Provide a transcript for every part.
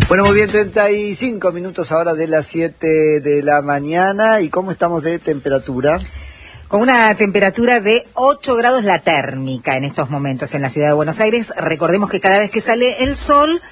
Bueno, muy bien, 35 minutos ahora de las 7 de la mañana. ¿Y cómo estamos de temperatura? Con una temperatura de 8 grados la térmica en estos momentos en la ciudad de Buenos Aires. Recordemos que cada vez que sale el sol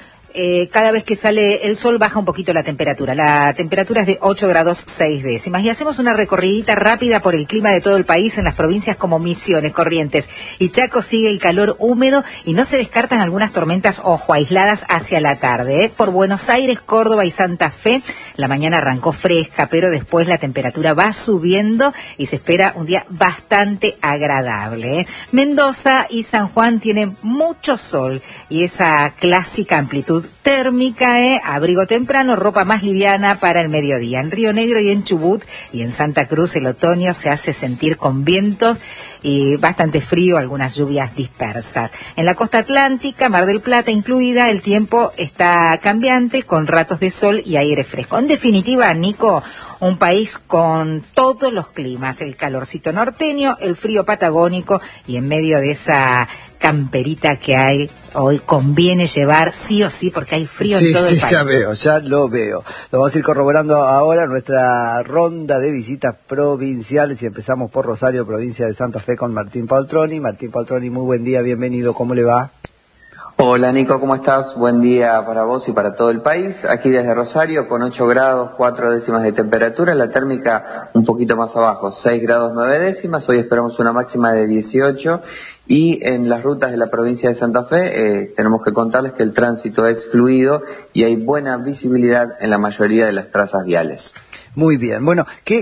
baja un poquito la temperatura. La temperatura es de 8 grados 6 décimas. Y hacemos una recorridita rápida por el clima de todo el país en las provincias como Misiones, Corrientes y Chaco. Sigue el calor húmedo y no se descartan algunas tormentas aisladas hacia la tarde. Por Buenos Aires, Córdoba y Santa Fe, la mañana arrancó fresca, pero después la temperatura va subiendo y se espera un día bastante agradable. Mendoza y San Juan tienen mucho sol y esa clásica amplitud térmica, abrigo temprano, ropa más liviana para el mediodía. En Río Negro y en Chubut y en Santa Cruz el otoño se hace sentir con vientos y bastante frío, algunas lluvias dispersas. En la costa atlántica, Mar del Plata incluida, el tiempo está cambiante con ratos de sol y aire fresco. En definitiva, Nico, un país con todos los climas, el calorcito norteño, el frío patagónico y en medio de esa camperita que hay hoy conviene llevar sí o sí porque hay frío en todo el país. Sí, ya lo veo. Lo vamos a ir corroborando ahora nuestra ronda de visitas provinciales y empezamos por Rosario, provincia de Santa Fe, con Martín Paltroni. Martín Paltroni, muy buen día, bienvenido, ¿cómo le va? Hola Nico, ¿cómo estás? Buen día para vos y para todo el país. Aquí desde Rosario con 8 grados 4 décimas de temperatura, la térmica un poquito más abajo, 6 grados 9 décimas. Hoy esperamos una máxima de 18 y en las rutas de la provincia de Santa Fe tenemos que contarles que el tránsito es fluido y hay buena visibilidad en la mayoría de las trazas viales. Muy bien, bueno,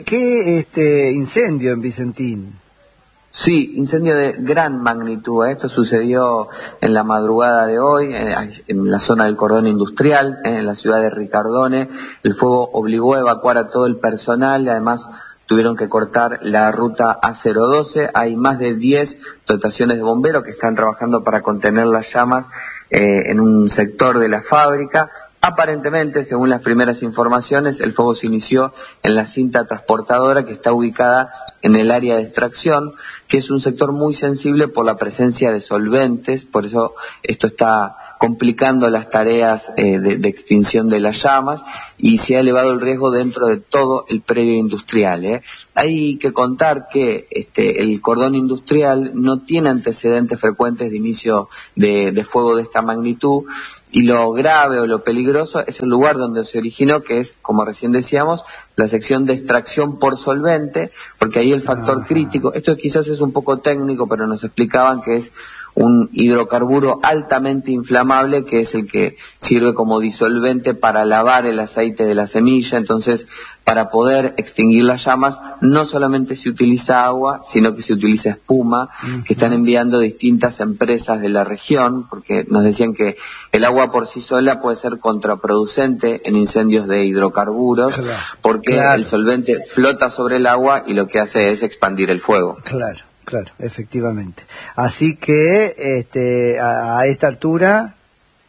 ¿qué incendio en Vicentín? Sí, incendio de gran magnitud. Esto sucedió en la madrugada de hoy, en la zona del cordón industrial, en la ciudad de Ricardone. El fuego obligó a evacuar a todo el personal y además tuvieron que cortar la ruta A012. Hay más de 10 dotaciones de bomberos que están trabajando para contener las llamas en un sector de la fábrica. Aparentemente, según las primeras informaciones, el fuego se inició en la cinta transportadora que está ubicada en el área de extracción, que es un sector muy sensible por la presencia de solventes, por eso esto está complicando las tareas de extinción de las llamas y se ha elevado el riesgo dentro de todo el predio industrial. Hay que contar que el cordón industrial no tiene antecedentes frecuentes de inicio de fuego de esta magnitud. Y lo grave o lo peligroso es el lugar donde se originó, que es, como recién decíamos, la sección de extracción por solvente, porque ahí el factor crítico, esto quizás es un poco técnico, pero nos explicaban que es un hidrocarburo altamente inflamable, que es el que sirve como disolvente para lavar el aceite de la semilla. Entonces, para poder extinguir las llamas, no solamente se utiliza agua, sino que se utiliza espuma, que están enviando distintas empresas de la región, porque nos decían que el agua por sí sola puede ser contraproducente en incendios de hidrocarburos, porque el solvente flota sobre el agua y lo que hace es expandir el fuego. Claro, efectivamente. Así que a esta altura...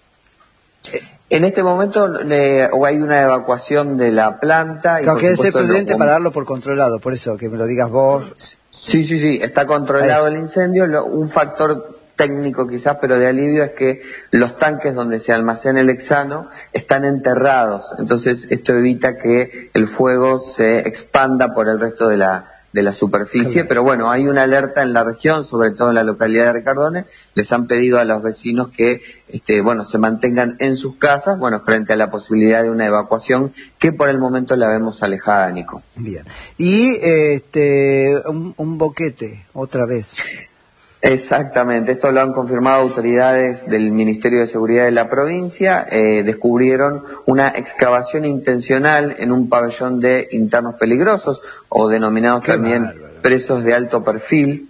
En este momento hay una evacuación de la planta. Claro, que debe ser prudente para darlo por controlado, por eso que me lo digas vos. Sí, está controlado el incendio. Un factor técnico quizás, pero de alivio, es que los tanques donde se almacena el hexano están enterrados. Entonces esto evita que el fuego se expanda por el resto de la superficie, pero bueno, hay una alerta en la región, sobre todo en la localidad de Ricardone. Les han pedido a los vecinos que se mantengan en sus casas, frente a la posibilidad de una evacuación que por el momento la vemos alejada, Nico. Bien. Y un boquete, otra vez. Exactamente, esto lo han confirmado autoridades del Ministerio de Seguridad de la provincia. Descubrieron una excavación intencional en un pabellón de internos peligrosos, o denominados presos de alto perfil.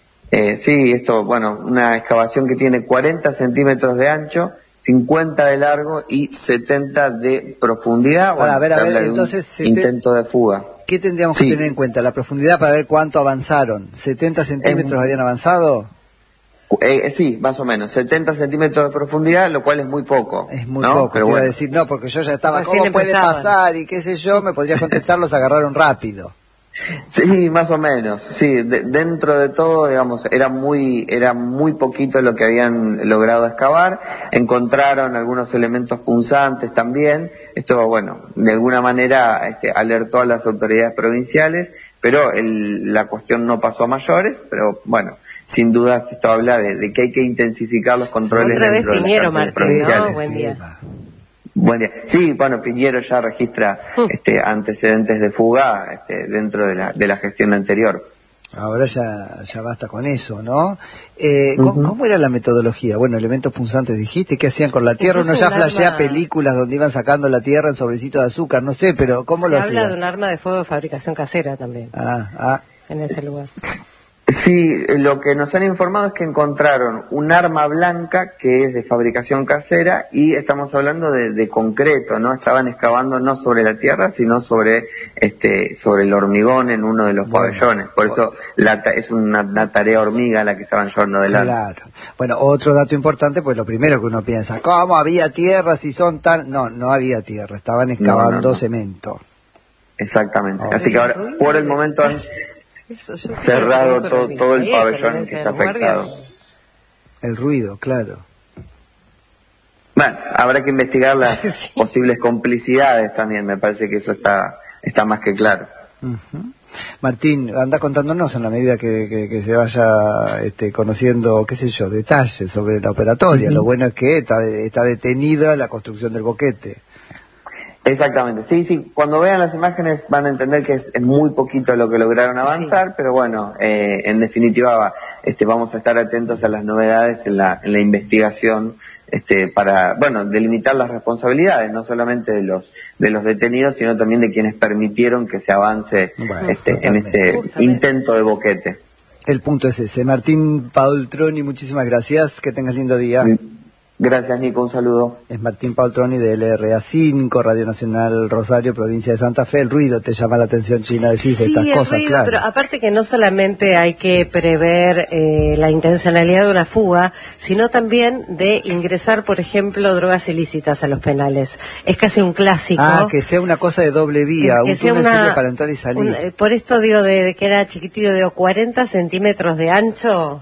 Una excavación que tiene 40 centímetros de ancho, 50 de largo y 70 de profundidad. Entonces, intento de fuga. ¿Qué tendríamos que tener en cuenta? La profundidad para ver cuánto avanzaron. ¿70 centímetros habían avanzado? Sí, más o menos. 70 centímetros de profundidad, lo cual es muy poco. Es muy poco, pero te iba a decir, porque yo ya estaba, ¿cómo puede pasar? Y qué sé yo, me podrías contestar, los agarraron rápido. Sí, más o menos. Sí, dentro de todo, digamos, era muy poquito lo que habían logrado excavar. Encontraron algunos elementos punzantes también. Esto, bueno, de alguna manera alertó a las autoridades provinciales, pero la cuestión no pasó a mayores. Pero bueno, sin dudas esto habla de que hay que intensificar los controles Otra vez dentro de las Piñero, cárceles Martín, provinciales. ¿no? Buen día. Buen día. Sí, bueno, Piñero ya registra antecedentes de fuga dentro de la gestión anterior. Ahora ya basta con eso, ¿no? ¿Cómo era la metodología? Bueno, elementos punzantes dijiste, ¿qué hacían con la tierra? Uno ya flashea películas donde iban sacando la tierra en sobrecitos de azúcar, no sé, pero ¿cómo lo hacían? Se habla de un arma de fuego de fabricación casera también. En ese lugar. Sí, lo que nos han informado es que encontraron un arma blanca que es de fabricación casera y estamos hablando de concreto, ¿no? Estaban excavando no sobre la tierra, sino sobre el hormigón en uno de los pabellones. Por eso es una tarea hormiga la que estaban llevando adelante. Claro. Bueno, otro dato importante, pues lo primero que uno piensa, ¿cómo había tierra si son tan...? No había tierra, estaban excavando cemento. Exactamente. Así que ahora, por el momento han cerrado todo el pabellón que está afectado. El ruido, claro. Bueno, habrá que investigar las posibles complicidades también, me parece que eso está más que claro. Martín, anda contándonos en la medida que se vaya conociendo, qué sé yo, detalles sobre la operatoria. Lo bueno es que está detenida la construcción del boquete. Exactamente, sí, cuando vean las imágenes van a entender que es muy poquito lo que lograron avanzar, pero bueno, en definitiva vamos a estar atentos a las novedades en la investigación para, bueno, delimitar las responsabilidades, no solamente de los detenidos, sino también de quienes permitieron que se avance en este intento de boquete. El punto es ese. Martín Poltroni, muchísimas gracias, que tengas lindo día. Gracias, Nico, un saludo. Es Martín Poltroni de LRA5, Radio Nacional Rosario, provincia de Santa Fe. El ruido te llama la atención, China, decís de estas cosas, ruido, claro. Pero aparte que no solamente hay que prever la intencionalidad de una fuga, sino también de ingresar, por ejemplo, drogas ilícitas a los penales. Es casi un clásico. Que sea una cosa de doble vía, un túnel simple para entrar y salir. Por esto digo de que era chiquitito, de 40 centímetros de ancho.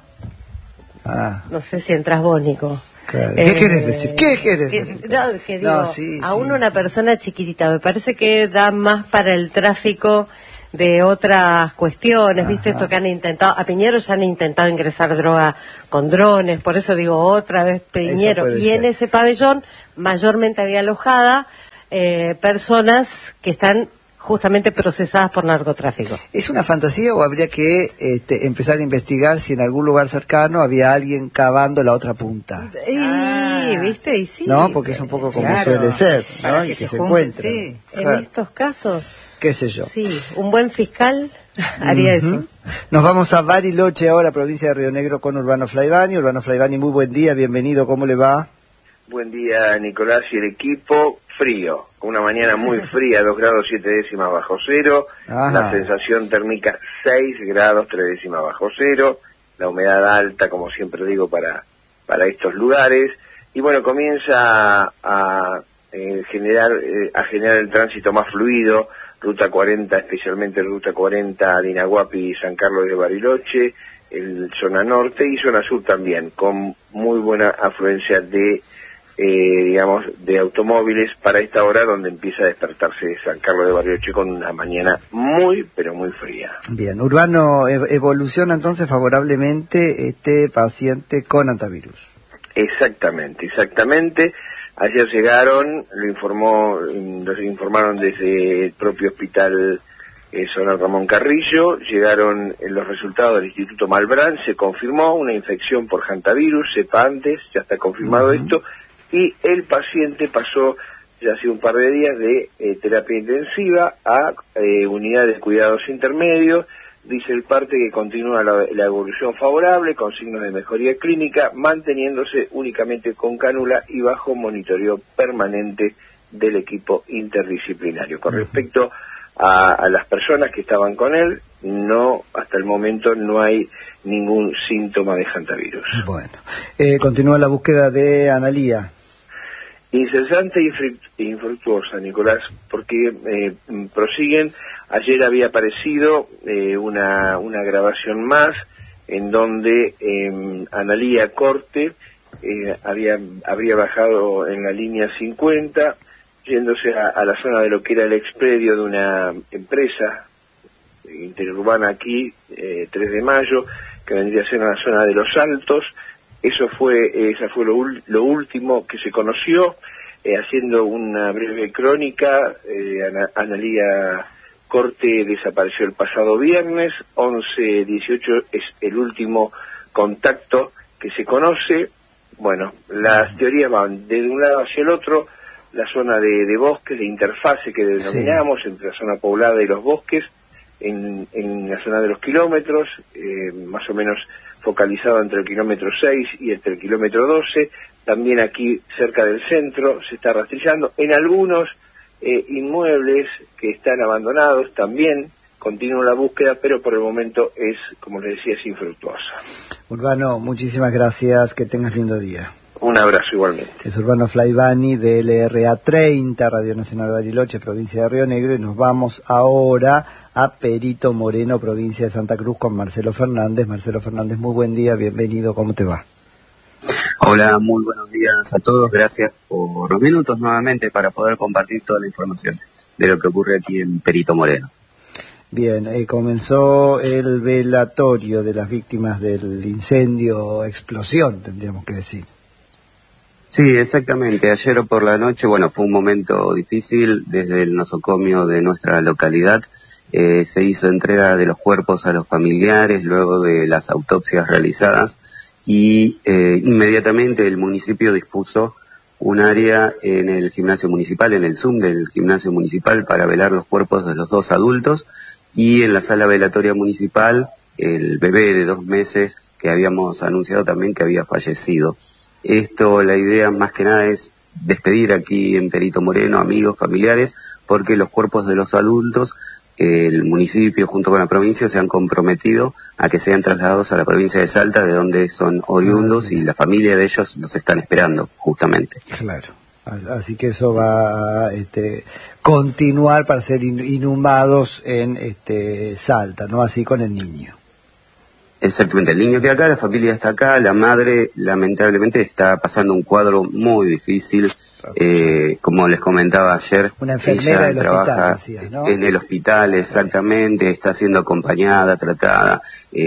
No sé si entras vos, Nico. Claro. ¿Qué querés decir? ¿Qué querés decir? Que digo, una persona chiquitita, me parece que da más para el tráfico de otras cuestiones, ¿viste? Esto que han intentado, a Piñero ya han intentado ingresar droga con drones, por eso digo otra vez Piñero, y en ese pabellón mayormente había alojada personas que están justamente procesadas por narcotráfico. ¿Es una fantasía o habría que empezar a investigar si en algún lugar cercano había alguien cavando la otra punta? ¿Viste? Y sí. No, porque es un poco como suele ser, ¿no? Y que se encuentra. Sí. En estos casos. ¿Qué sé yo? Sí, un buen fiscal haría eso. Nos vamos a Bariloche ahora, provincia de Río Negro, con Urbano Flaivani. Urbano Flaivani, muy buen día, bienvenido, ¿cómo le va? Buen día, Nicolás y el equipo. Frío, una mañana muy fría, 2 grados 7 décimas bajo cero, la sensación térmica 6 grados 3 décimas bajo cero, la humedad alta, como siempre digo, para estos lugares, y bueno, comienza a generar el tránsito más fluido, Ruta 40, especialmente Ruta 40, Dinaguapi y San Carlos de Bariloche, el zona norte y zona sur también, con muy buena afluencia de automóviles para esta hora donde empieza a despertarse San Carlos de Bariloche con una mañana muy, pero muy fría. Bien, Urbano, evoluciona entonces favorablemente este paciente con antivirus. Exactamente. Ayer llegaron, los informaron desde el propio hospital zona Ramón Carrillo, llegaron los resultados del Instituto Malbrán, se confirmó una infección por hantavirus, cepa antes, ya está confirmado esto, y el paciente pasó ya hace un par de días de terapia intensiva a unidad de cuidados intermedios. Dice el parte que continúa la evolución favorable con signos de mejoría clínica, manteniéndose únicamente con cánula y bajo monitoreo permanente del equipo interdisciplinario. Con respecto a las personas que estaban con él, hasta el momento no hay ningún síntoma de hantavirus. Bueno, continúa la búsqueda de Analía. Incesante e infructuosa, Nicolás, porque prosiguen. Ayer había aparecido una grabación más en donde Analía Corte habría bajado en la línea 50, yéndose a la zona de lo que era el expredio de una empresa interurbana aquí, 3 de Mayo, que vendría a ser en la zona de Los Altos. Esa fue lo último que se conoció. Haciendo una breve crónica, Analía Corte desapareció el pasado viernes, 11:18 es el último contacto que se conoce. Bueno, las teorías van de un lado hacia el otro, la zona de bosques, de interfase que denominamos, entre la zona poblada y los bosques, en la zona de los kilómetros, más o menos focalizado entre el kilómetro 6 y entre el kilómetro 12, también aquí cerca del centro se está rastrillando. En algunos inmuebles que están abandonados también continúa la búsqueda, pero por el momento es, como les decía, es infructuosa. Urbano, muchísimas gracias, que tengas lindo día. Un abrazo igualmente. Es Urbano Flaivani de LRA 30, Radio Nacional de Bariloche, provincia de Río Negro, y nos vamos ahora a Perito Moreno, provincia de Santa Cruz, con Marcelo Fernández. Marcelo Fernández, muy buen día, bienvenido, ¿cómo te va? Hola, muy buenos días a todos, gracias por los minutos nuevamente para poder compartir toda la información de lo que ocurre aquí en Perito Moreno. Bien, comenzó el velatorio de las víctimas del incendio, explosión, tendríamos que decir. Sí, exactamente. Ayer por la noche, bueno, fue un momento difícil desde el nosocomio de nuestra localidad. Se hizo entrega de los cuerpos a los familiares luego de las autopsias realizadas y inmediatamente el municipio dispuso un área en el gimnasio municipal, en el Zoom del gimnasio municipal, para velar los cuerpos de los 2 adultos, y en la sala velatoria municipal el bebé de 2 meses que habíamos anunciado también que había fallecido. Esto, la idea más que nada es despedir aquí en Perito Moreno amigos, familiares, porque los cuerpos de los adultos, el municipio junto con la provincia se han comprometido a que sean trasladados a la provincia de Salta, de donde son oriundos, y la familia de ellos los están esperando justamente. Claro, así que eso va a continuar para ser inhumados en Salta, ¿no? Así con el niño. Exactamente, el niño queda acá, la familia está acá, la madre lamentablemente está pasando un cuadro muy difícil, como les comentaba ayer, una enfermera ella trabaja decías, ¿no? En el hospital, exactamente, está siendo acompañada, tratada,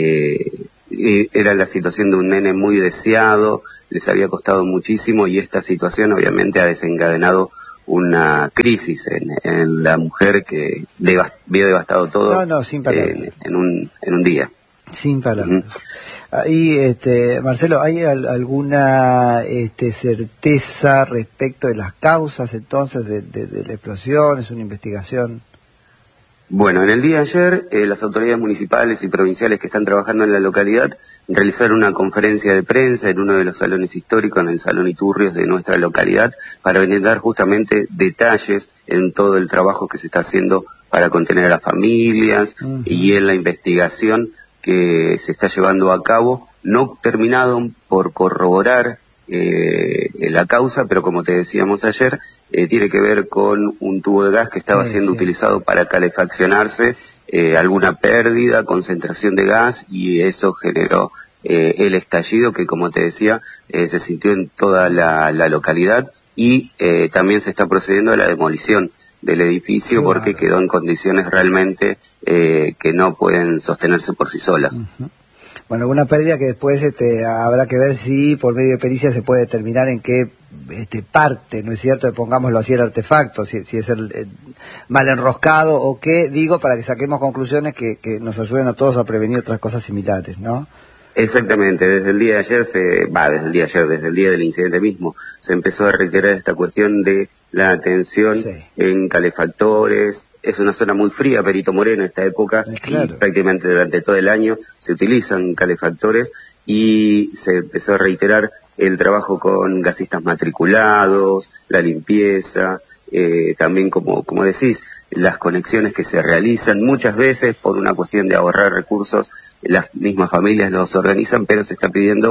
era la situación de un nene muy deseado, les había costado muchísimo, y esta situación obviamente ha desencadenado una crisis en la mujer que vio devastado todo sin palabras. en un día. Sin palabras. Ahí, Marcelo, ¿hay alguna certeza respecto de las causas entonces de la explosión? ¿Es una investigación? Bueno, en el día de ayer, las autoridades municipales y provinciales que están trabajando en la localidad realizaron una conferencia de prensa en uno de los salones históricos, en el Salón Iturrios de nuestra localidad, para brindar justamente detalles en todo el trabajo que se está haciendo para contener a las familias y en la investigación que se está llevando a cabo, no terminado por corroborar la causa, pero como te decíamos ayer, tiene que ver con un tubo de gas que estaba siendo utilizado para calefaccionarse, alguna pérdida, concentración de gas, y eso generó el estallido que, como te decía, se sintió en toda la localidad, y también se está procediendo a la demolición del edificio porque quedó en condiciones realmente que no pueden sostenerse por sí solas. Bueno, alguna pérdida que después habrá que ver si por medio de pericia se puede determinar en qué parte, ¿no es cierto? Pongámoslo así, el artefacto, si es el mal enroscado o qué, digo, para que saquemos conclusiones que nos ayuden a todos a prevenir otras cosas similares, ¿no? Exactamente, desde el día de ayer desde el día del incidente mismo, se empezó a reiterar esta cuestión de la atención en calefactores. Es una zona muy fría, Perito Moreno, esta época, y prácticamente durante todo el año se utilizan calefactores, y se empezó a reiterar el trabajo con gasistas matriculados, la limpieza, también como decís, las conexiones que se realizan muchas veces por una cuestión de ahorrar recursos, las mismas familias los organizan, pero se está pidiendo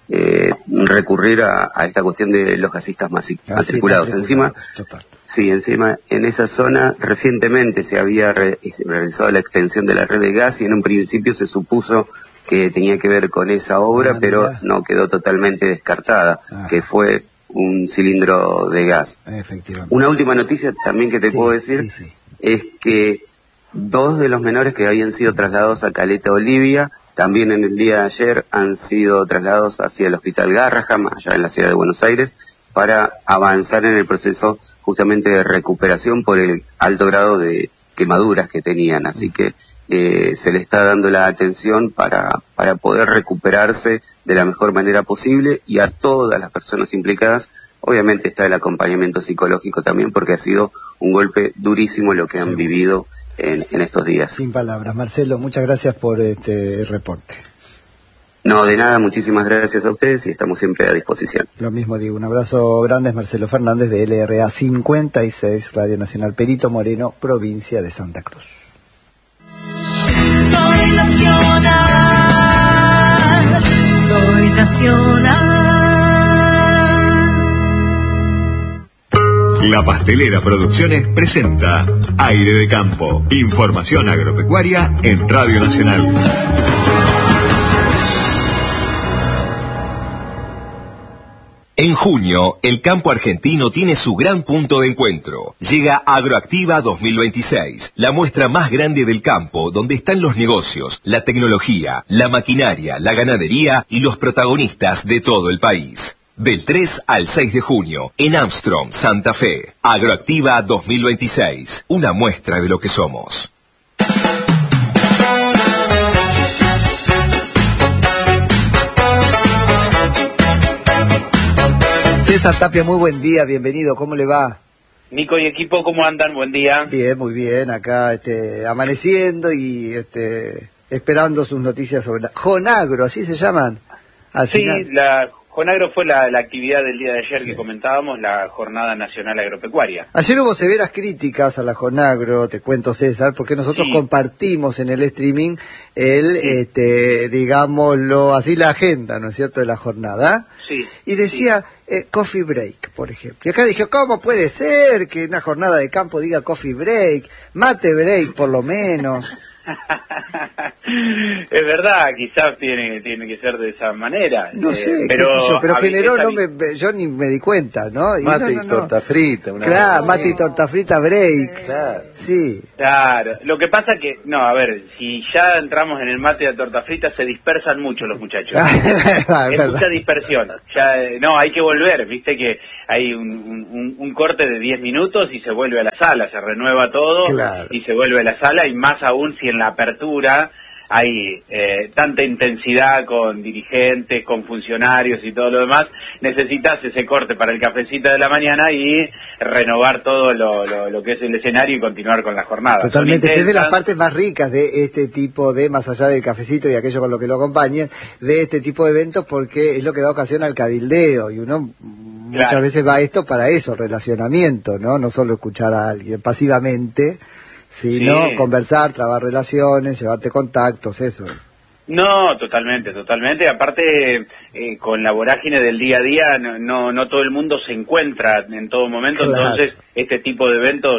recurrir a esta cuestión de los gasistas matriculados. Encima, sí, encima en esa zona recientemente se había realizado la extensión de la red de gas y en un principio se supuso que tenía que ver con esa obra, pero no quedó totalmente descartada, que fue un cilindro de gas. Una última noticia también que te puedo decir es que 2 de los menores que habían sido trasladados a Caleta Olivia, también en el día de ayer han sido trasladados hacia el Hospital Garraham, allá en la ciudad de Buenos Aires, para avanzar en el proceso justamente de recuperación por el alto grado de quemaduras que tenían. Así que se le está dando la atención para poder recuperarse de la mejor manera posible, y a todas las personas implicadas, obviamente está el acompañamiento psicológico también, porque ha sido un golpe durísimo lo que han vivido en estos días. Sin palabras. Marcelo, muchas gracias por este reporte. No, de nada, muchísimas gracias a ustedes y estamos siempre a disposición. Lo mismo digo, un abrazo grande. Es Marcelo Fernández de LRA 56, Radio Nacional Perito Moreno, provincia de Santa Cruz. Soy nacional, soy nacional. La Pastelera Producciones presenta Aire de Campo. Información agropecuaria en Radio Nacional. En junio, el campo argentino tiene su gran punto de encuentro. Llega Agroactiva 2026, la muestra más grande del campo, donde están los negocios, la tecnología, la maquinaria, la ganadería y los protagonistas de todo el país. Del 3 al 6 de junio, en Armstrong, Santa Fe. Agroactiva 2026, una muestra de lo que somos. César Tapia, muy buen día, bienvenido, ¿cómo le va? Nico y equipo, ¿cómo andan? Buen día. Bien, muy bien, acá amaneciendo y esperando sus noticias sobre la Jonagro, ¿así se llaman? Al final. La Jonagro fue la actividad del día de ayer que comentábamos, la Jornada Nacional Agropecuaria. Ayer hubo severas críticas a la Jonagro, te cuento César, porque nosotros compartimos en el streaming digámoslo así, la agenda, ¿no es cierto?, de la jornada. Sí. Y decía coffee break, por ejemplo. Y acá dije, ¿cómo puede ser que una jornada de campo diga coffee break, mate break por lo menos? Es verdad, quizás tiene que ser de esa manera. No sé, pero generó, yo ni me di cuenta, ¿no? Mate y torta frita. Claro, mate y torta frita break. Claro. Sí. Claro, lo que pasa que, a ver, si ya entramos en el mate y la torta frita, se dispersan mucho los muchachos. Es mucha dispersión. Hay que volver, viste que hay un corte de 10 minutos y se vuelve a la sala, se renueva todo y se vuelve a la sala, y más aún si en la apertura hay tanta intensidad con dirigentes, con funcionarios y todo lo demás, necesitas ese corte para el cafecito de la mañana y renovar todo lo que es el escenario y continuar con la jornada. Totalmente, es de las partes más ricas de este tipo de, más allá del cafecito y aquello con lo que lo acompañen, de este tipo de eventos, porque es lo que da ocasión al cabildeo, y uno muchas veces va a esto para eso, relacionamiento, no solo escuchar a alguien pasivamente, sino conversar, trabar relaciones, llevarte contactos, eso. No, totalmente. Aparte, con la vorágine del día a día, no todo el mundo se encuentra en todo momento, entonces este tipo de eventos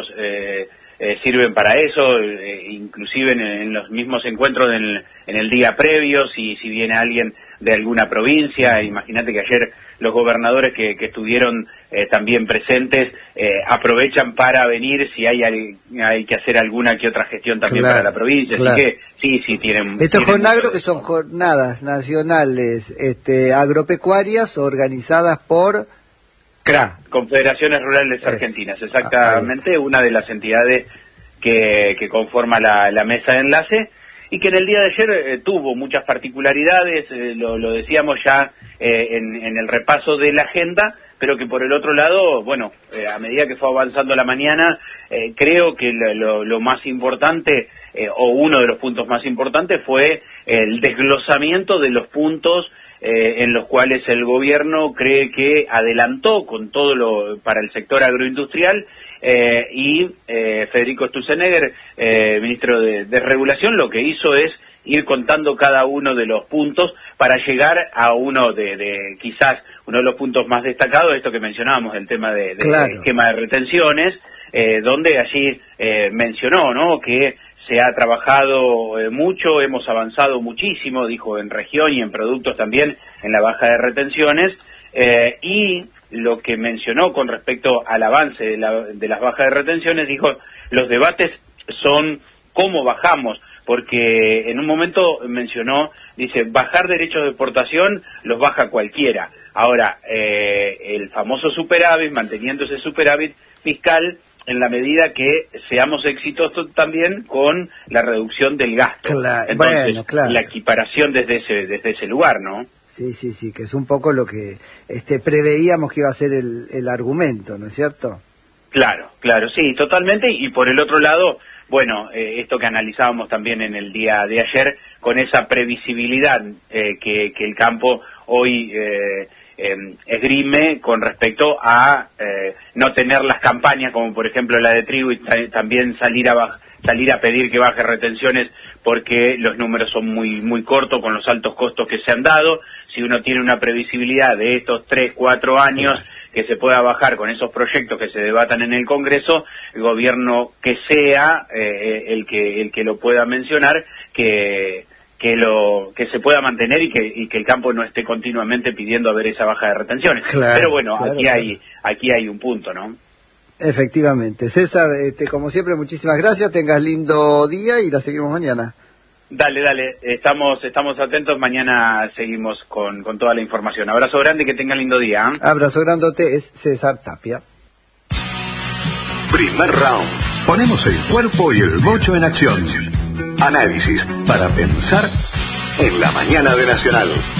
sirven para eso, inclusive en los mismos encuentros en el día previo, si viene alguien de alguna provincia. Imagínate que ayer los gobernadores que estuvieron también presentes aprovechan para venir si hay que hacer alguna que otra gestión también para la provincia, así que sí tienen. Estos Jonagro, que son jornadas nacionales agropecuarias organizadas por CRA, Confederaciones Rurales Argentinas, exactamente, una de las entidades que conforma la mesa de enlace, y que en el día de ayer tuvo muchas particularidades, lo decíamos ya en el repaso de la agenda, pero que por el otro lado, a medida que fue avanzando la mañana, creo que lo más importante, o uno de los puntos más importantes, fue el desglosamiento de los puntos en los cuales el gobierno cree que adelantó con todo para el sector agroindustrial, y Federico Sturzenegger, ministro de Regulación, lo que hizo es ir contando cada uno de los puntos para llegar a uno de quizás uno de los puntos más destacados, esto que mencionábamos, el tema del esquema de retenciones, donde allí mencionó, ¿no?, que se ha trabajado mucho, hemos avanzado muchísimo, dijo, en región y en productos también, en la baja de retenciones, y lo que mencionó con respecto al avance de las bajas de retenciones, dijo, los debates son cómo bajamos, porque en un momento mencionó, dice, bajar derechos de exportación los baja cualquiera. Ahora, el famoso superávit, manteniendo ese superávit fiscal, en la medida que seamos exitosos también con la reducción del gasto. Entonces, la equiparación desde ese lugar, ¿no? Sí, que es un poco lo que preveíamos que iba a ser el argumento, ¿no es cierto? Claro, sí, totalmente. Y por el otro lado, bueno, esto que analizábamos también en el día de ayer, con esa previsibilidad que el campo hoy esgrime con respecto a no tener las campañas como por ejemplo la de trigo y también salir a pedir que baje retenciones porque los números son muy cortos con los altos costos que se han dado. Si uno tiene una previsibilidad de estos 3-4 años que se pueda bajar con esos proyectos que se debatan en el Congreso, el gobierno que sea el que lo pueda mencionar, que se pueda mantener y que el campo no esté continuamente pidiendo a ver esa baja de retenciones. Pero bueno, aquí hay un punto, ¿no? Efectivamente. César, como siempre, muchísimas gracias, tengas lindo día y la seguimos mañana. Dale, estamos atentos, mañana seguimos con toda la información. Abrazo grande y que tengan lindo día. Abrazo grandote, es César Tapia. Primer round. Ponemos el cuerpo y el bocho en acción. Análisis para pensar en la mañana de Nacional.